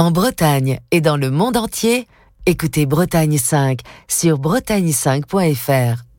En Bretagne et dans le monde entier, écoutez Bretagne 5 sur bretagne5.fr.